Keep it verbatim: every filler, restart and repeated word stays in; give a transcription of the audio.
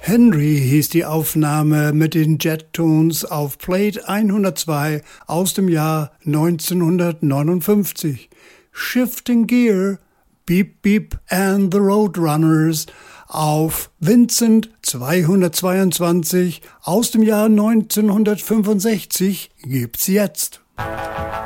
Henry hieß die Aufnahme mit den Jet-Tones auf Plate hundertzwei aus dem Jahr neunzehnhundertneunundfünfzig. Shifting Gear, Beep Beep and the Roadrunners auf Vincent zweihundertzweiundzwanzig aus dem Jahr neunzehnhundertfünfundsechzig gibt's jetzt.